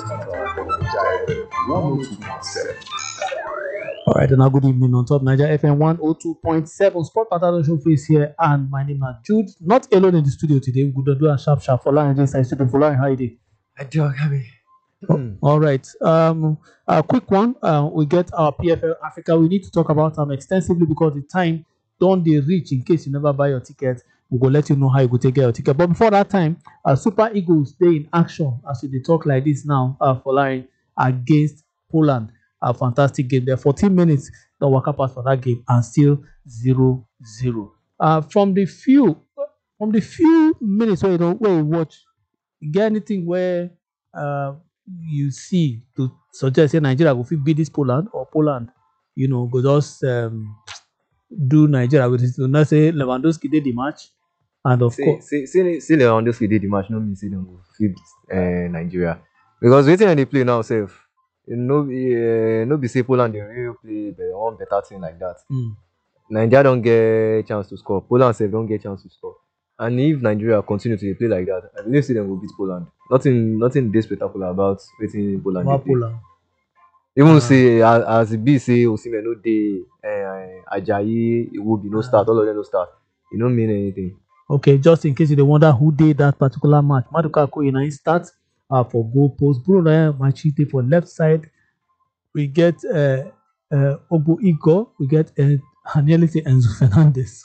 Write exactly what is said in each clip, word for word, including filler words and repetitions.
All right, and now good evening on top Niger F M one oh two point seven. Sport Pattern Show face here, and my name is Jude. Not alone in the studio today. We could do a sharp, sharp for Lion inside studio for Lion. How you doing? I do, Gabi. All right. Um, a quick one. Uh, we get our P F L Africa. We need to talk about them extensively because the time don't they reach. In case you never buy your ticket, we will let you know how you go take your ticket. But before that time, uh, Super Eagles stay in action as we talk like this now. Uh, for Lion against Poland. A fantastic game there. fourteen minutes, the Waka pass for that game, and still zero zero. Uh, from the few, from the few minutes where you don't where you watch, you get anything where uh you see to suggest say Nigeria will fit beat this Poland or Poland, you know, go just um, do Nigeria with it. So not say Lewandowski did the match, and of say, course, say, say, say Lewandowski did the match, no mean say them go fit uh, Nigeria. Because waiting on they play now, safe. No, uh, no be say Poland they really play the one better thing like that. mm, Nigeria don't get chance to score. Poland safe don't get chance to score. And if Nigeria continue to play like that, I believe say them will beat Poland. Nothing, nothing this spectacular about waiting Poland. about Poland. Even Ah. say as, as it be say Osimhen no dey, uh, Ajayi Iwobi no start, all of them no start. It don't mean anything. Okay, just in case you don't wonder who did that particular match, Maduka Koyina starts uh, for goal post. Bruno Machite for left side. We get uh, uh, Ogbu Igor. We get uh, I nearly say Enzo Fernandez.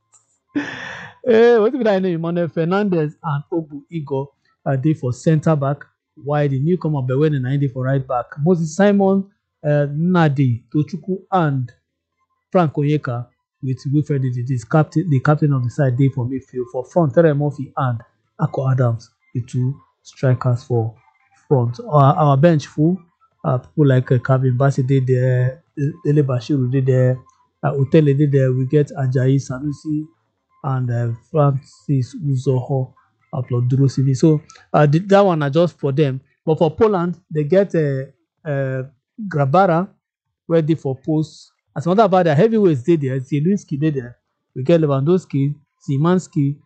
uh, what did I know? Emmanuel Fernandez and Ogbu Igor are there for centre back. While the newcomer Bewen and for right back. Moses Simon, uh, Nadi, Tochukwu, and Frank Onyeka with Wilfred is captain, the captain of the side day for midfield. For front, Terry Murphy and Ako Adams, the two strikers for front. Our, our bench full. Uh, people like uh, Kevin Bassey did there, Dele Bashiru did there, uh, Otele did there. We get Ajayi Sanusi and uh, Francis Uzoho, Aploduro C V. So uh, the, that one are just for them. But for Poland, they get uh, uh, Grabara, where they for post. As a matter of fact, the heavyweights did there. Zielinski did there. We get Lewandowski, Zimanski,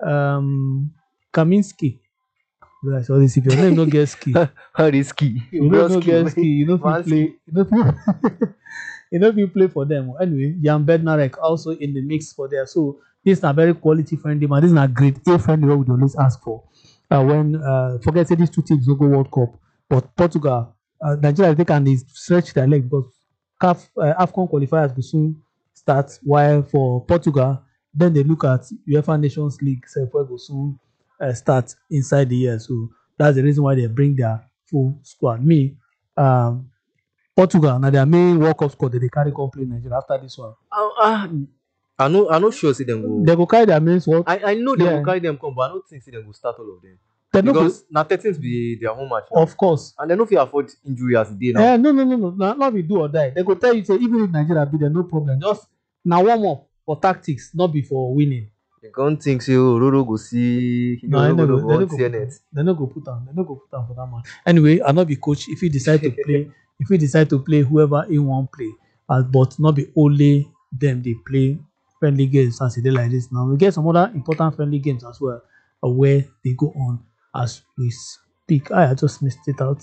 um, Kaminski. Right, so this if your name no get ski, How risky? you know no get ski, you know if you play, you know if you, you know if you play for them. Anyway, Jan Bednarek also in the mix for there. So this is a very quality friendly man. This is a great A friendly what we always ask for. Uh, when uh, forget say these two teams will go World Cup, but Portugal, uh, Nigeria they can stretch their leg because C A F uh, AFCON qualifiers will soon start. While for Portugal, then they look at UEFA Nations League, so it will soon uh, start inside the year. So that's the reason why they bring their full squad. Me, um, Portugal, now their main World Cup squad that they carry complete Nigeria after this one. Uh, uh, I know, I know sure say them go. They go carry their main squad. I, I know they Yeah. will carry them come, but I don't think say them go start all of them. They no go- Because now thirteenth be their home match. now. of course. And they no fit afford injury as they now. Eh, no, no, no, no, no, not be do or die. They go tell you say even if Nigeria beat them, no problem. Just now warm up for tactics, not before winning. They can't think say oh, Roro go see, you No, know, they Roro no go go, they no on go, T put N am. T. They no go put on. They no go put on for that man. Anyway, I not be coach. If you decide to play, if you decide to play whoever in one play, uh, but not be only them they play friendly games as they like this. Now we get some other important friendly games as well, uh, where they go on as we speak. I, I just missed it out.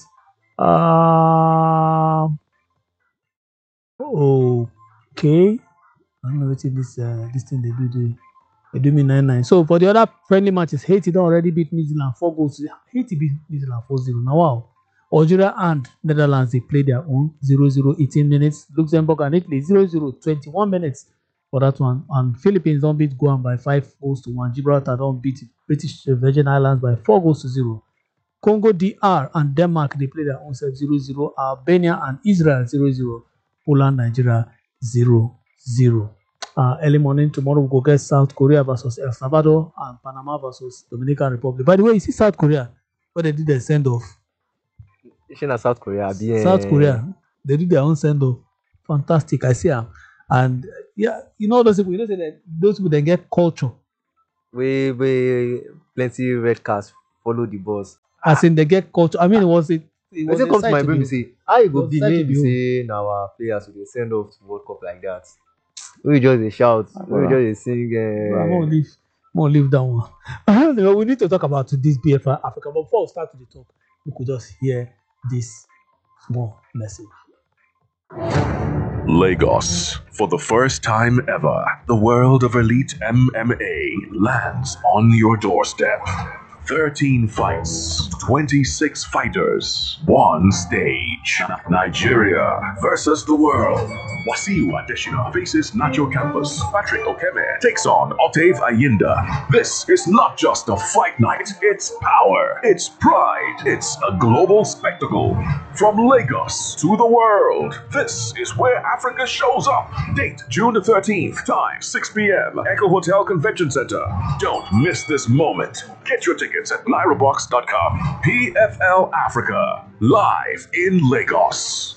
Um. Okay. I don't know what this uh, this thing they do. They, they do me nine nine. So for the other friendly matches, Haiti don't already beat New Zealand four goals. Haiti beat New Zealand four zero. Now wow. Algeria and Netherlands they play their own zero zero eighteen minutes. Luxembourg and Italy zero zero twenty-one minutes for that one. And Philippines don't beat Guam by five goals to one. Gibraltar don't beat British Virgin Islands by four goals to zero. Congo D R and Denmark they play their own self zero zero. Albania and Israel zero zero. Poland, Nigeria zero zero. Uh, early morning tomorrow we go get South Korea versus El Salvador and Panama versus Dominican Republic. By the way, you see South Korea where they did their send off. China, South Korea, be, South Korea, they did their own send off. Fantastic, I see them. And uh, yeah, you know those people. You know say that those people they get culture. We we plenty red cards follow the boss. As in they get culture. I mean, it was it. It I was say a come to sight my to brain, be behold. say, how you It go was be sight to maybe behold. say now our players will dey send off to World Cup like that. We just dey shout, we brother. just dey sing. Well, I'm Uh, gonna leave. I'm gonna leave that one. We need to talk about this B F I Africa. But before we start to the talk, we could just hear this small message. Lagos. For the first time ever, the world of elite M M A lands on your doorstep. thirteen fights, twenty-six fighters, one stage. Nigeria versus the world. Wasiu Adesina faces Nacho Campus. Patrick Okeme takes on Octave Ayinda. This is not just a fight night, it's power, it's pride, it's a global spectacle. From Lagos to the world, this is where Africa shows up. Date June the thirteenth, time six p.m. Echo Hotel Convention Center. Don't miss this moment. Get your tickets at naira box dot com. P F L Africa, live in Lagos.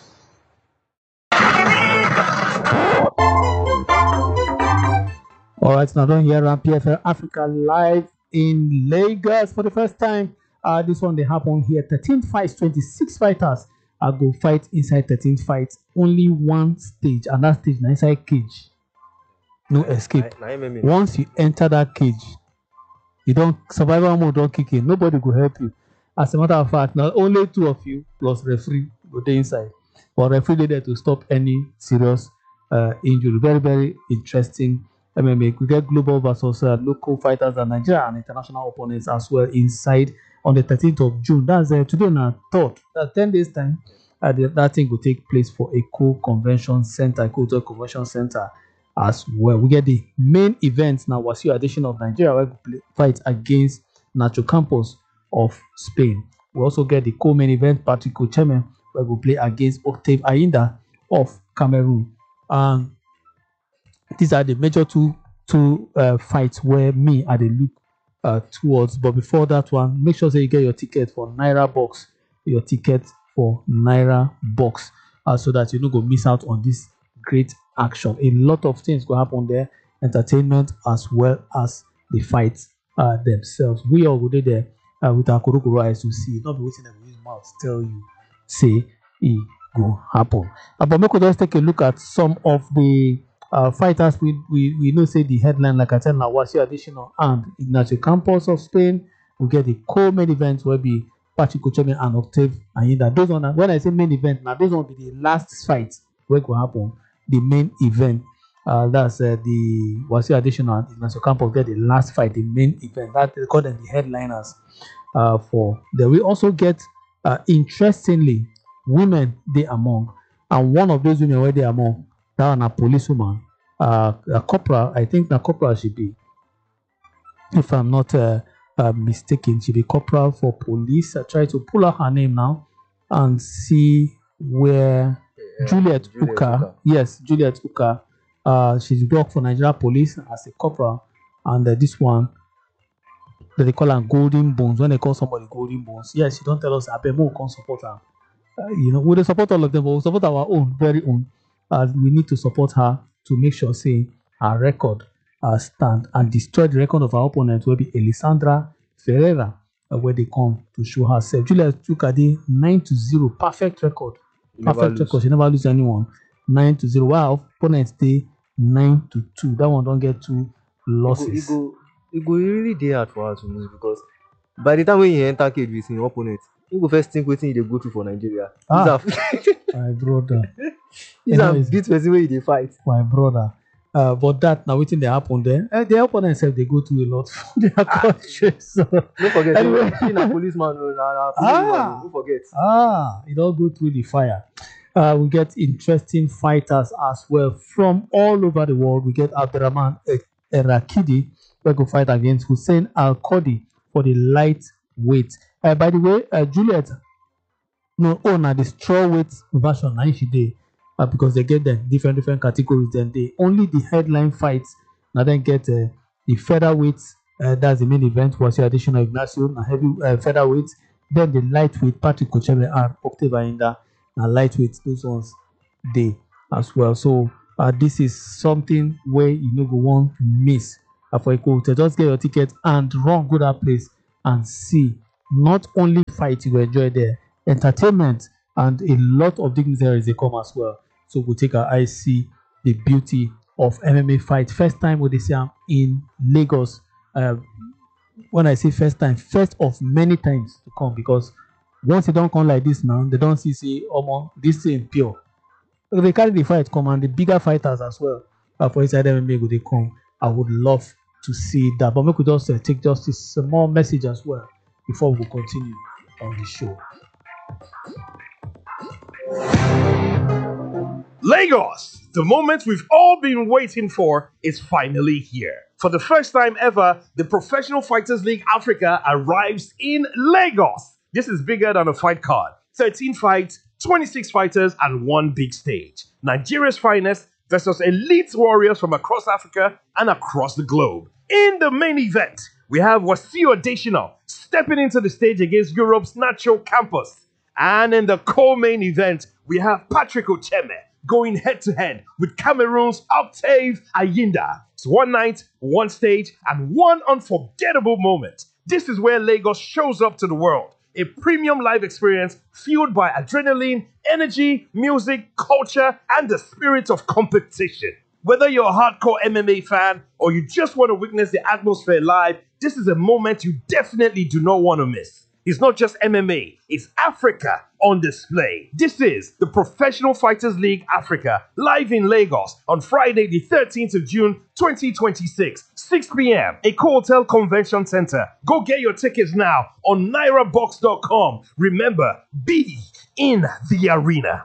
All right, now don't hear around P F L Africa live in Lagos for the first time. Uh, this one they happen here. thirteen fights, twenty-six fighters. I go fight inside thirteen fights. Only one stage, and that stage na inside cage. No escape. Na- na M M A. Once you enter that cage, you don't survival mode don't kick in. Nobody go help you. As a matter of fact, now only two of you plus referee go dey inside. But referee dey there to stop any serious uh, injury. Very, very interesting M M A. We get global versus uh, local fighters and Nigeria and international opponents as well inside on the thirteenth of June. That's uh, today na third. That's ten days time. Uh, the, that thing will take place for Eco Convention Center, Eco Hotel Convention Center as well. We get the main event now. Wasiu Adesina of Nigeria where we play, fight against Nacho Campos of Spain. We also get the co-main event, Patrick Ocheme, where we play against Octave Ayinda of Cameroon. Um, these are the major two two uh, fights where me I dey look uh, towards. But before that one, make sure that you get your ticket for Naira Box, your ticket for Naira Box, uh, so that you no go miss out on this great action. A lot of things go happen there, entertainment as well as the fights uh, themselves. We all go dey there uh, with our korokoro eyes to see, not be waiting them use mouth tell you, say it go happen. Uh, but make we just take a look at some of the uh, fighters. We, we we know say the headline, like I said, now Wasiu Adesina and Ignacio Campos of Spain. We get the co-main event will be Patrick Ocheme and Octave Ayinda. Those one, when I say main event, now those will be the last fight where will happen. The main event, uh, that's uh, the Wasiu Adesina and Ignacio Campos get the last fight, the main event. That they call them the headliners uh, for. Then we also get, uh, interestingly, women they among, and one of those women where they among, that one a policewoman, uh, a corporal. I think the corporal should be, if I'm not uh, uh, mistaken, she be corporal for police. I try to pull out her name now and see where Yeah, Juliet, Juliet Uka. Uka. Yes, Juliet Uka. Uh, she's worked for Nigeria Police as a corporal, and uh, this one that they call her Golden Bones. When they call somebody Golden Bones, yes, she don't tell us. I bet more can support her. Uh, you know, we don't support all of them, but we support our own, very own. Uh, we need to support her to make sure, say, our record uh, stand and destroy the record of our opponent will be Elisandra Ferreira, uh, where they come to show herself. Juliet Uka did nine to zero, perfect record. You never Perfect lose. record. She never lose anyone. Nine to zero. Wow, opponents day nine to two. That one don't get two It go, losses. it go, it go really dey hard for her to lose because by the time when you enter cage with your opponent, you go first think wetin you dey go through for Nigeria. Ah. These are My brother, these are Anyways. beat person wey you dey fight. my brother. Uh, but that now waiting they happen there. Uh, the opponents have they go through a lot for their country. So No forget, Anyway. say na policeman o, na na Ah. policeman o, no forget. ah, it all go through the fire. Uh, we get interesting fighters as well from all over the world. We get Abdurrahman Erakidi, who go fight against Hussein Al Qadi for the lightweight. Uh, by the way, uh, Juliet, no, oh, now the strawweight version, now she did, uh, because they get them different different categories. Then they only the headline fights. Now then get uh, the featherweight. Uh, that's the main event. Wasiu Adesina Ignacio, and heavy uh, featherweight. Then the lightweight Patrick Ocheme and Octave Ayinda. And lightweight, those ones they as well. So uh, this is something where you no go want to miss. Uh, for Eco Hotel, just get your ticket and run go that place and see not only fight you will enjoy there, entertainment and a lot of dignitaries they come as well. So we'll take our eyes see the beauty of M M A fight. First time we see am in Lagos. Uh, when I say first time, first of many times to come because Once they don't come like this now, they don't see say, oh, this thing pure. They carry the fight come and the bigger fighters as well. Uh, for inside M M A, go they come. I would love to see that. But we could also take just a small message as well before we continue on the show. Lagos, the moment we've all been waiting for, is finally here. For the first time ever, the Professional Fighters League Africa arrives in Lagos. This is bigger than a fight card. thirteen fights, twenty-six fighters, and one big stage. Nigeria's finest versus elite warriors from across Africa and across the globe. In the main event, we have Wasiu Adesina stepping into the stage against Europe's Nacho Campos. And in the co-main event, we have Patrick Ocheme going head-to-head with Cameroon's Octave Ayinda. It's one night, one stage, and one unforgettable moment. This is where Lagos shows up to the world. A premium live experience fueled by adrenaline, energy, music, culture, and the spirit of competition. Whether you're a hardcore M M A fan or you just want to witness the atmosphere live, this is a moment you definitely do not want to miss. It's not just M M A, it's Africa on display. This is the Professional Fighters League Africa, live in Lagos on Friday the thirteenth of June twenty twenty-six, six p.m. Eko Hotel Convention Center. Go get your tickets now on naira box dot com. Remember, be in the arena.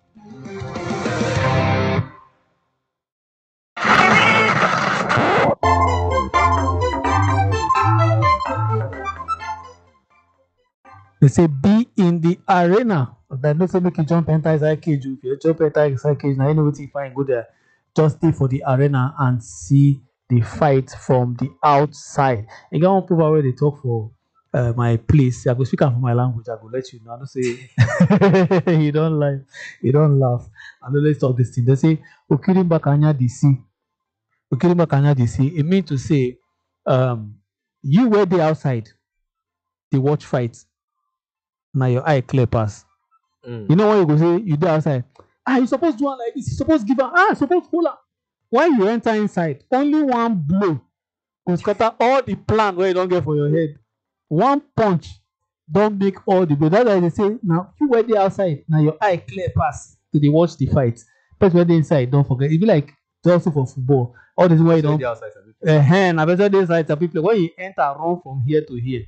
They say be in the arena. But no say make you jump enter inside cage. If you jump enter inside cage, now you know what you find. Go there, just stay for the arena and see the fight from the outside. You got one people where they talk for uh, my place. I go speak out for my language. I go let you know. I don't say you don't laugh. You don't laugh. I know let's talk this thing. They say Okirimba Kanya D C. Okirimba Kanya D C. It means to say um you were the outside. They watch fights. Now your eye clear pass. Mm. You know what you go say? You do outside. Ah, you supposed to do one like this. You supposed to give her. Ah, you supposed to pull her. Why you enter inside? Only one blow will scatter all the plan where you don't get for your head. One punch don't make all the blow. That's why they say now you were the outside. Now your eye clear pass to the watch the fight. But when they inside, don't forget. It be like also for football. All this way you don't. Uh, hand. I better this inside people. When you enter, run from here to here.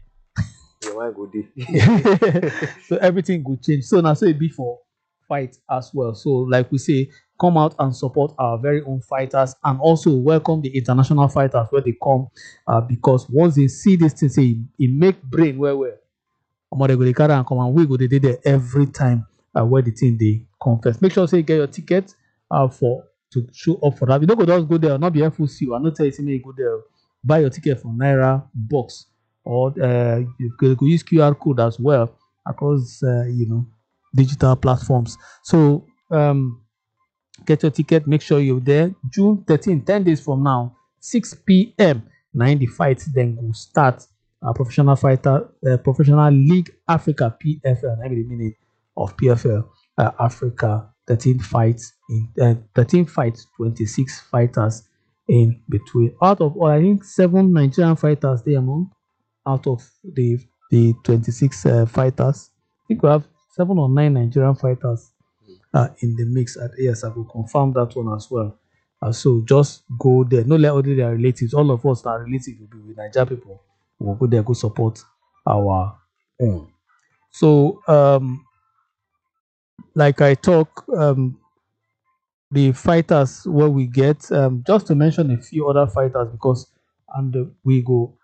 So everything could change. So now so it be for fight as well. So like we say, come out and support our very own fighters and also welcome the international fighters where they come uh, because once they see this thing, say it make brain where where they go they carry and come and we go they did there every time uh, where the thing they confess. Make sure say you get your ticket uh, for to show up for that. You don't go just go there, not be F O C. I not tell you say you go there, buy your ticket from Naira Box. Or uh, you could use Q R code as well across uh, you know digital platforms. So um, get your ticket. Make sure you're there. June thirteenth, ten days from now, six p.m. Nine the fights then will start. A professional fighter, uh, professional league Africa P F L. I mean the meaning of P F L uh, Africa. thirteen fights in uh, thirteen fights, twenty-six fighters in between. Out of all, I think seven Nigerian fighters there among. Out of the the twenty-six uh, fighters, I think we have seven or nine Nigerian fighters uh, in the mix. At yes, I will confirm that one as well. Uh, so just go there. No let all their relatives. All of us that are relatives will be with Nigerian people. We'll go there, go support our own. So um, like I talk, um, the fighters where we get um, just to mention a few other fighters because and uh, we go.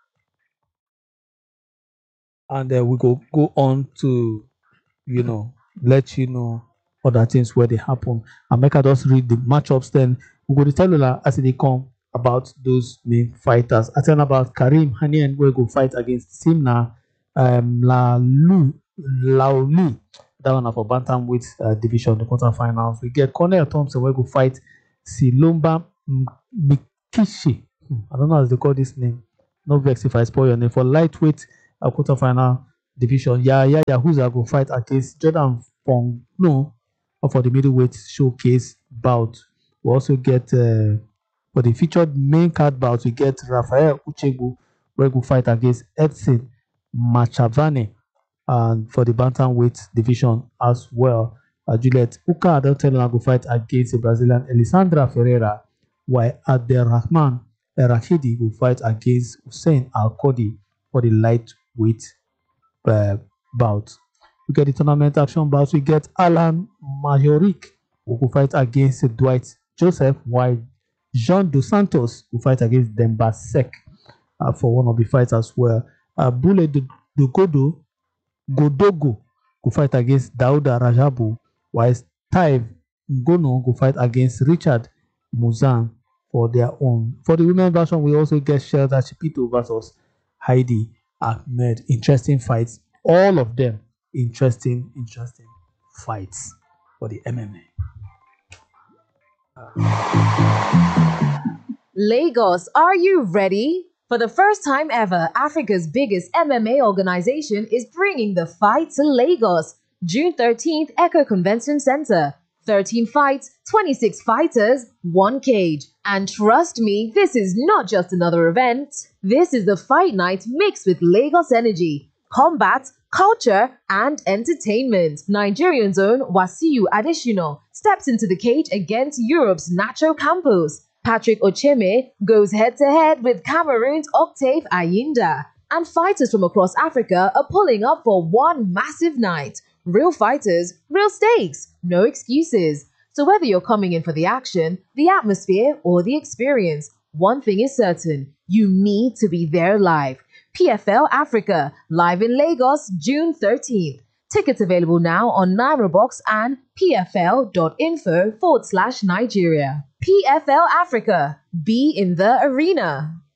And then uh, we go go on to, you know, let you know other things where they happen. And make I just read the matchups. Then we go to tell you as they come about those main fighters. I tell about Karim Hani and we go fight against Simna um, La Lu Lauli. That one for bantamweight uh, division, the quarterfinals. We get Cornell Thompson. We go fight Silomba Mikishi. Hmm, I don't know how they call this name. No vex if I spoil your name for lightweight. A quarterfinal division. Yeah, yeah, yeah. Who's going to fight against Jordan Fong? No, for the middleweight showcase bout. We also get uh, for the featured main card bout. We get Rafael Uchegbu, where we fight against Edson Machavane. and for the bantamweight division as well. Uh, Juliet Uka Adeltelona will fight against the Brazilian Elisandra Ferreira, while Abdelrahman Rashidi will fight against Hussein Al-Kodi for the lightweight uh, bout. We get the tournament action bouts. We get Alan Majorik who will fight against Dwight Joseph, while Jean Dos Santos will fight against Demba Sek uh, for one of the fights as well. Uh, Bule Dogodo Godogo will fight against Dauda Rajabu, while Steve Ngono will fight against Richard Muzan for their own. For the women's version, we also get Shelda Chipito versus Heidi Ahmed. Interesting fights. All of them interesting, interesting fights for the M M A. Lagos, are you ready? For the first time ever, Africa's biggest M M A organization is bringing the fight to Lagos. June thirteenth, Echo Convention Center. thirteen fights, twenty-six fighters, one cage. And trust me, this is not just another event. This is the fight night mixed with Lagos energy, combat, culture, and entertainment. Nigerian's own Wasiu Adeshino steps into the cage against Europe's Nacho Campos. Patrick Ocheme goes head-to-head with Cameroon's Octave Ayinda. And fighters from across Africa are pulling up for one massive night. Real fighters, real stakes, no excuses. So whether you're coming in for the action, the atmosphere, or the experience, one thing is certain, you need to be there live. P F L Africa, live in Lagos, June thirteenth. Tickets available now on NairoBox and pfl.info forward slash Nigeria. P F L Africa, be in the arena.